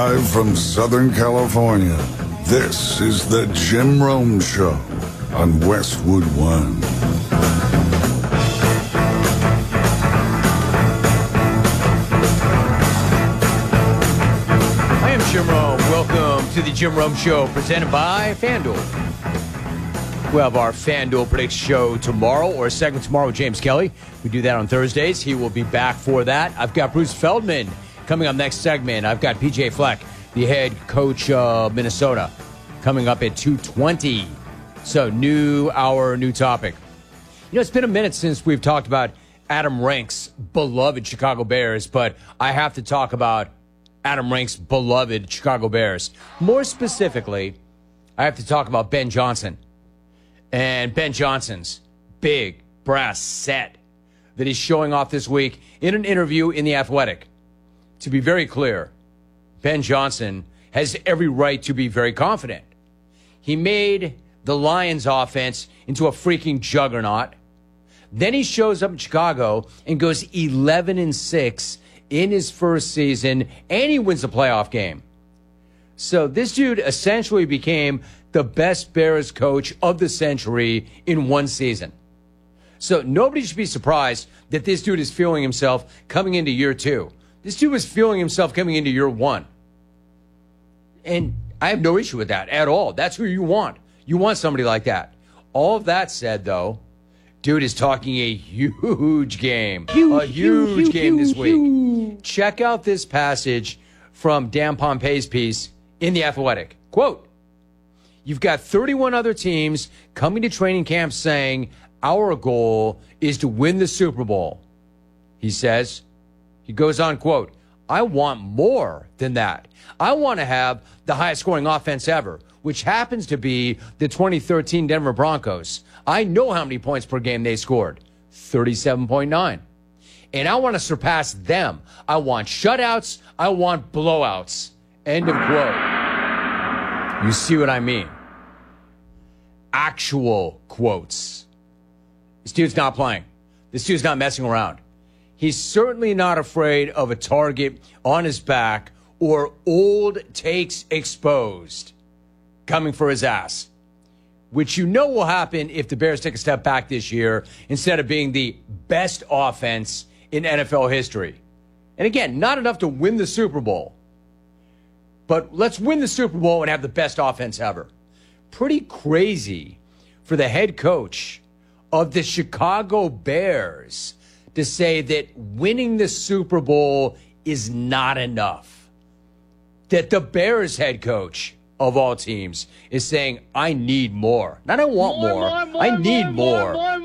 Live from Southern California, this is the Jim Rome Show on Westwood One. I am Jim Rome. Welcome to the Jim Rome Show, presented by FanDuel. We'll have our FanDuel Predicts show tomorrow, or a segment tomorrow with James Kelly. We do that on Thursdays. He will be back for that. I've got Bruce Feldman coming up next segment. I've got PJ Fleck, the head coach of Minnesota, coming up at 2:20. So, new hour, new topic. You know, it's been a minute since we've talked about Adam Rank's beloved Chicago Bears, but I have to talk about Adam Rank's beloved Chicago Bears. More specifically, I have to talk about Ben Johnson and Ben Johnson's big brass set that he's showing off this week in an interview in The Athletic. To be very clear, Ben Johnson has every right to be very confident. He made the Lions offense into a freaking juggernaut. Then he shows up in Chicago and goes 11-6 in his first season, and he wins the playoff game. So this dude essentially became the best Bears coach of the century in one season. So nobody should be surprised that this dude is feeling himself coming into year two. This dude was feeling himself coming into year one. And I have no issue with that at all. That's who you want. You want somebody like that. All of that said, though, dude is talking a huge game. A huge game this week. Check out this passage from Dan Pompei's piece in The Athletic. Quote, "You've got 31 other teams coming to training camp saying, our goal is to win the Super Bowl." He says, he goes on, quote, "I want more than that. I want to have the highest scoring offense ever, which happens to be the 2013 Denver Broncos. I know how many points per game they scored, 37.9. And I want to surpass them. I want shutouts. I want blowouts." End of quote. You see what I mean? Actual quotes. This dude's not playing. This dude's not messing around. He's certainly not afraid of a target on his back or old takes exposed coming for his ass, which you know will happen if the Bears take a step back this year instead of being the best offense in NFL history. And again, not enough to win the Super Bowl, but let's win the Super Bowl and have the best offense ever. Pretty crazy for the head coach of the Chicago Bears to say that winning the Super Bowl is not enough. That the Bears head coach of all teams is saying, I need more. Not I want more. I need more.